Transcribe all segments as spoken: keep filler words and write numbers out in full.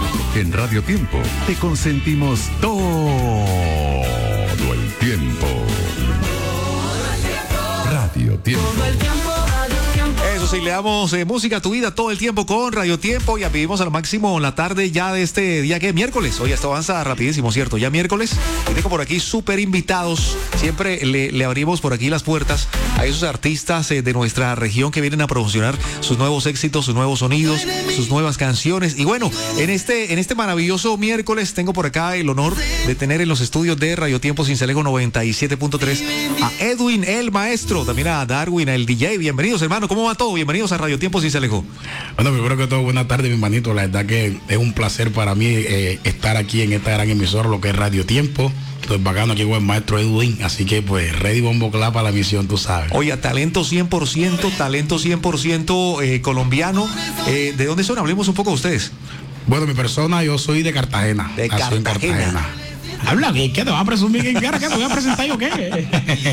En Radio Tiempo te consentimos todo el tiempo. Radio Tiempo. Eso sí, le damos eh, música a tu vida todo el tiempo con Radio Tiempo y vivimos al máximo la tarde ya de este día que miércoles. Oye, esto avanza rapidísimo, ¿cierto? Ya miércoles. Y tengo por aquí súper invitados. Siempre le, le abrimos por aquí las puertas a esos artistas eh, de nuestra región que vienen a promocionar sus nuevos éxitos, sus nuevos sonidos, sus nuevas canciones. Y bueno, en este, en este maravilloso miércoles tengo por acá el honor de tener en los estudios de Radio Tiempo Sincelejo noventa y siete punto tres a Edwin el Maestro, también a Darwin el D J. Bienvenidos, hermano. ¿Cómo va todo? Bienvenidos a Radio Tiempo Sincelejo. Bueno, primero que todo, buenas tardes, mi hermanito. La verdad que es un placer para mí eh, estar aquí en esta gran emisora, lo que es Radio Tiempo. Estoy bacano aquí con el maestro Edwin, así que pues ready bombo clap para la misión, tú sabes. Oye, talento cien por ciento, talento cien por ciento eh, colombiano. Eh, ¿De dónde son? Hablemos un poco de ustedes. Bueno, mi persona, yo soy de Cartagena. De Cartagena. En Cartagena. Habla, ¿qué? ¿Qué te vas a presumir? ¿Qué cara? ¿Qué te voy a presentar yo qué?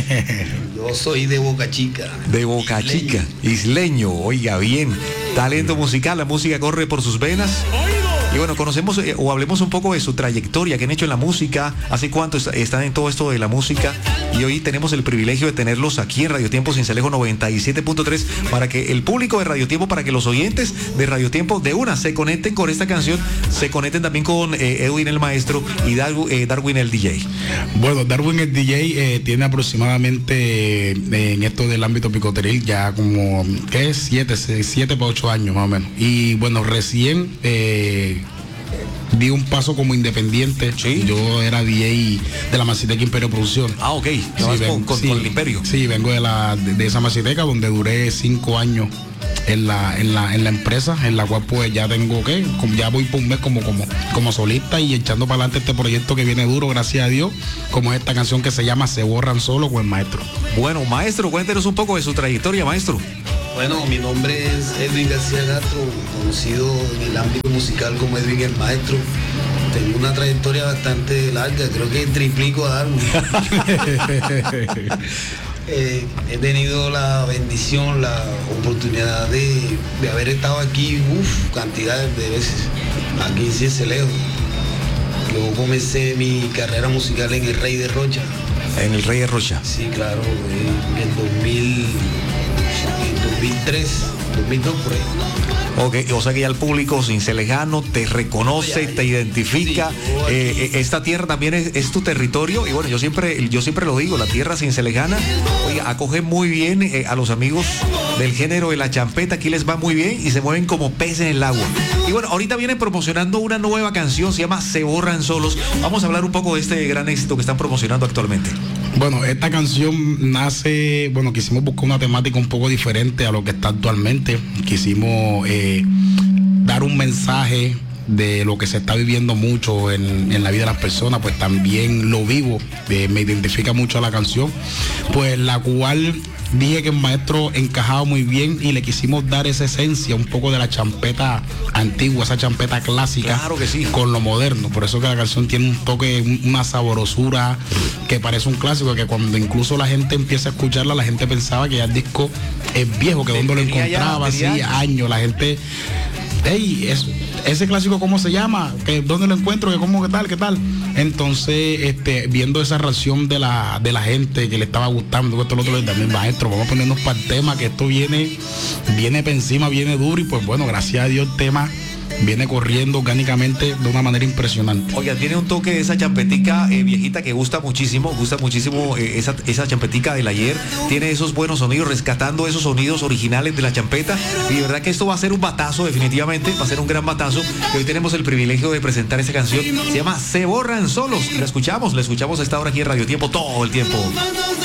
Yo soy de Boca Chica. De Boca Chica, isleño. Oiga, bien. Talento musical, la música corre por sus venas. Y bueno, conocemos eh, o hablemos un poco de su trayectoria, que han hecho en la música, hace cuánto est- están en todo esto de la música, y hoy tenemos el privilegio de tenerlos aquí en Radio Tiempo Sincelejo noventa y siete punto tres para que el público de Radio Tiempo, para que los oyentes de Radio Tiempo de una se conecten con esta canción, se conecten también con eh, Edwin el Maestro y Dar- eh, Darwin el D J. Bueno, Darwin el D J eh, tiene aproximadamente eh, en esto del ámbito picoteril ya como, ¿qué es? Siete, seis, siete para ocho años más o menos. Y bueno, recién eh, di un paso como independiente. ¿Sí? Yo era D J de la Maciteca Imperio Producción. Ah, ok. Sí, Con, ven, con, sí, con el Imperio. Sí, vengo de la de, de esa Maciteca donde duré cinco años en la, en la, en la empresa, en la cual pues ya tengo que, ya voy por un mes como, como, como solista y echando para adelante este proyecto que viene duro, gracias a Dios, como es esta canción que se llama Se Borran Solo con el Maestro. Bueno, maestro, cuéntenos un poco de su trayectoria, maestro. Bueno, mi nombre es Edwin García Castro, conocido en el ámbito musical como Edwin el Maestro. Tengo una trayectoria bastante larga, creo que triplico a Darwin. eh, he tenido la bendición, la oportunidad de, de haber estado aquí, uff, cantidades de veces, aquí en Sincelejo. Yo comencé mi carrera musical en el Rey de Rocha. En el Rey de Rocha. Sí, claro, en el dos mil, en dos mil tres, dos mil dos por ahí. Ok, o sea que ya el público cincelejano te reconoce, te identifica. Eh, esta tierra también es, es tu territorio. Y bueno, yo siempre, yo siempre lo digo, la tierra cincelejana, oiga, acoge muy bien eh, a los amigos del género de la champeta. Aquí les va muy bien y se mueven como peces en el agua. Y bueno, ahorita vienen promocionando una nueva canción, se llama Se Borran Solos. Vamos a hablar un poco de este gran éxito que están promocionando actualmente. Bueno, esta canción nace, bueno, quisimos buscar una temática un poco diferente a lo que está actualmente. Quisimos eh, dar un mensaje de lo que se está viviendo mucho en, en la vida de las personas, pues también lo vivo, eh, me identifica mucho a la canción, pues la cual dije que el maestro encajaba muy bien y le quisimos dar esa esencia un poco de la champeta antigua, esa champeta clásica, claro que sí, con lo moderno. Por eso que la canción tiene un toque, una saborosura que parece un clásico, que cuando incluso la gente empieza a escucharla, la gente pensaba que ya el disco es viejo, que donde lo encontraba, así años, la gente, hey, es, ese clásico ¿cómo se llama? ¿Que, ¿Dónde lo encuentro? ¿Que cómo, qué tal, qué tal? Entonces, este, viendo esa reacción de la, de la gente que le estaba gustando, esto, lo otro, también, maestro, vamos a ponernos para el tema, que esto viene, viene para encima, viene duro, y pues bueno, gracias a Dios el tema viene corriendo orgánicamente de una manera impresionante. Oiga, tiene un toque de esa champetica eh, viejita que gusta muchísimo, gusta muchísimo eh, esa, esa champetica del ayer, tiene esos buenos sonidos, rescatando esos sonidos originales de la champeta, y de verdad que esto va a ser un batazo, definitivamente, va a ser un gran batazo, y hoy tenemos el privilegio de presentar esa canción, se llama Se Borran Solos, y la escuchamos, la escuchamos a esta hora aquí en Radio Tiempo todo el tiempo.